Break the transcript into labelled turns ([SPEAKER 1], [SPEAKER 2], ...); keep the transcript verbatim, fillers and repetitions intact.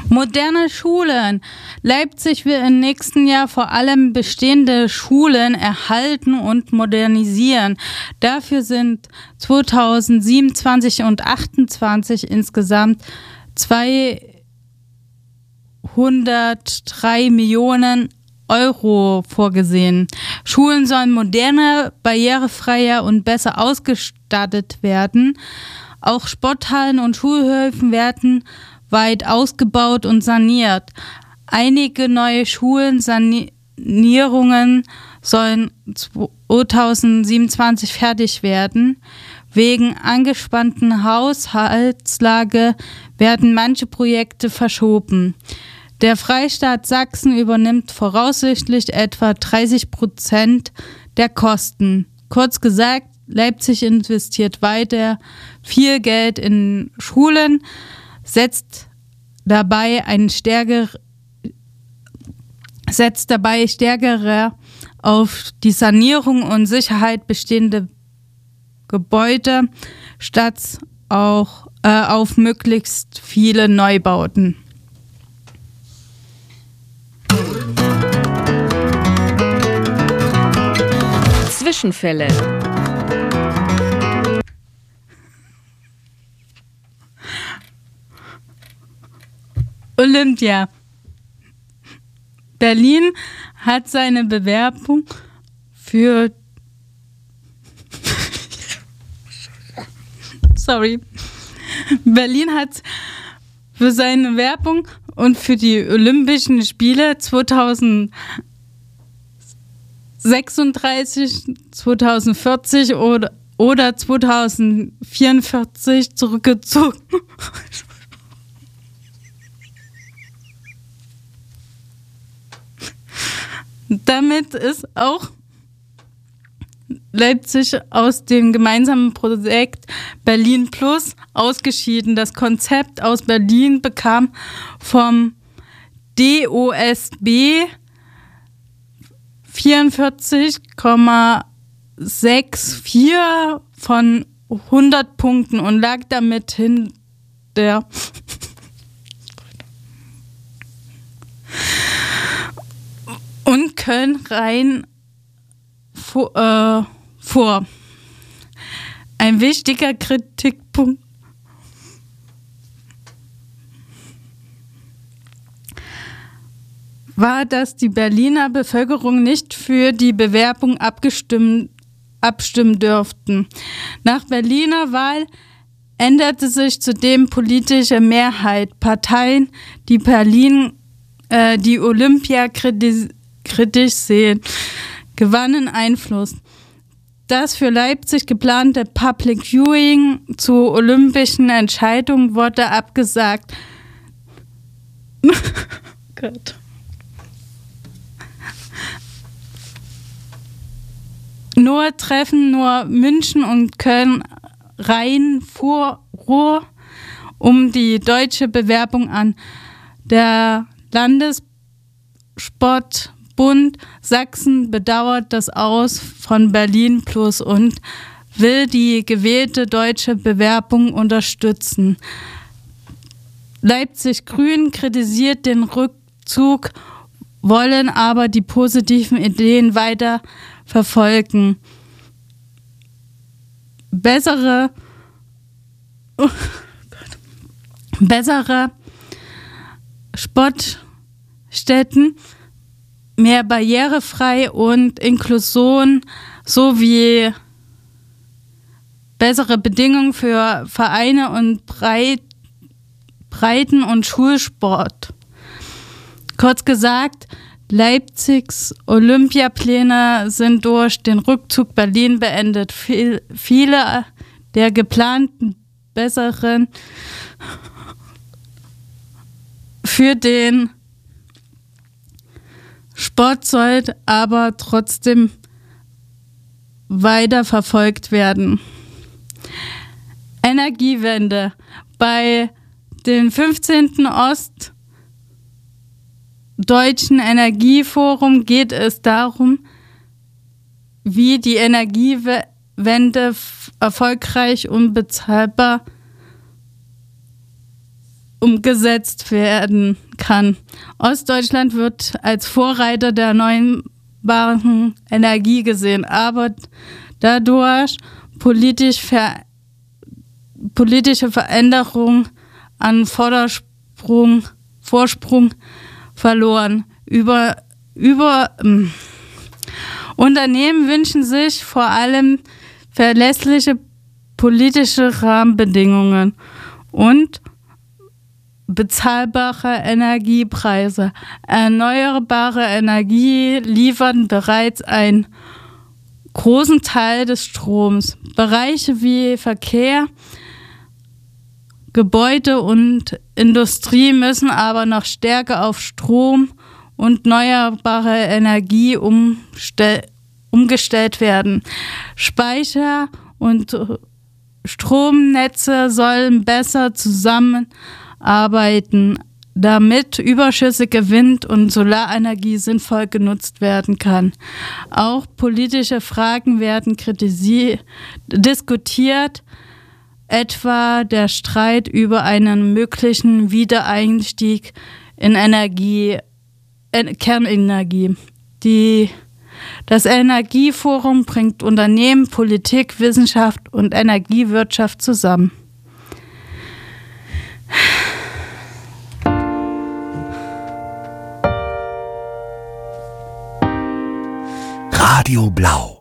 [SPEAKER 1] Moderne Schulen. Leipzig will im nächsten Jahr vor allem bestehende Schulen erhalten und modernisieren. Dafür sind zweitausendsiebenundzwanzig und achtundzwanzig insgesamt zweihundertdrei Millionen Euro vorgesehen. Schulen sollen moderner, barrierefreier und besser ausgestattet werden. Auch Sporthallen und Schulhöfe werden weit ausgebaut und saniert. Einige neue Schulen-Sanierungen sollen zweitausendsiebenundzwanzig fertig werden. Wegen angespannten Haushaltslage werden manche Projekte verschoben. Der Freistaat Sachsen übernimmt voraussichtlich etwa dreißig Prozent der Kosten. Kurz gesagt, Leipzig investiert weiter viel Geld in Schulen, setzt dabei ein stärker, setzt dabei stärker auf die Sanierung und Sicherheit bestehender Gebäude statt auch äh, auf möglichst viele Neubauten.
[SPEAKER 2] Zwischenfälle.
[SPEAKER 1] Olympia. Berlin hat seine Bewerbung für Sorry. Berlin hat für seine Werbung und für die Olympischen Spiele zweitausendsechsunddreißig, zweitausendvierzig oder, oder zweitausendvierundvierzig zurückgezogen. Damit ist auch Leipzig aus dem gemeinsamen Projekt Berlin Plus ausgeschieden. Das Konzept aus Berlin bekam vom D O S B vierundvierzig Komma vierundsechzig von hundert Punkten und lag damit hinter und Köln rein vor, äh, vor. Ein wichtiger Kritikpunkt war, dass die Berliner Bevölkerung nicht für die Bewerbung abgestimmt, abstimmen dürften. Nach Berliner Wahl änderte sich zudem politische Mehrheit. Parteien, die Berlin, äh, die Olympia kritisch, kritisch sehen, gewannen Einfluss. Das für Leipzig geplante Public Viewing zu olympischen Entscheidungen wurde abgesagt. Gott. Nur Treffen, nur München und Köln rein vor Ruhr um die deutsche Bewerbung an. Der Landessportbund Sachsen bedauert das Aus von Berlin Plus und will die gewählte deutsche Bewerbung unterstützen. Leipzig Grün kritisiert den Rückzug, wollen aber die positiven Ideen weiter verfolgen. Bessere, oh Gott, bessere Sportstätten, mehr barrierefrei und Inklusion sowie bessere Bedingungen für Vereine und Breit, Breiten- und Schulsport. Kurz gesagt, Leipzigs Olympiapläne sind durch den Rückzug Berlin beendet. Viel, viele der geplanten besseren für den Sport soll aber trotzdem weiter verfolgt werden. Energiewende. Bei dem fünfzehnten Ostdeutschen Energieforum geht es darum, wie die Energiewende f- erfolgreich und bezahlbar umgesetzt werden kann. Ostdeutschland wird als Vorreiter der erneuerbaren Energie gesehen, aber dadurch politisch ver- politische Veränderungen an Vordersprung, Vorsprung verloren. Über, über ähm, Unternehmen wünschen sich vor allem verlässliche politische Rahmenbedingungen und bezahlbare Energiepreise. Erneuerbare Energie liefern bereits einen großen Teil des Stroms. Bereiche wie Verkehr, Gebäude und Industrie müssen aber noch stärker auf Strom und erneuerbare Energie umstell- umgestellt werden. Speicher und Stromnetze sollen besser zusammenarbeiten, damit überschüssige Wind- und Solarenergie sinnvoll genutzt werden kann. Auch politische Fragen werden kritisi- diskutiert, etwa der Streit über einen möglichen Wiedereinstieg in Energie, äh, Kernenergie. Die, das Energieforum bringt Unternehmen, Politik, Wissenschaft und Energiewirtschaft zusammen.
[SPEAKER 3] Radio Blau.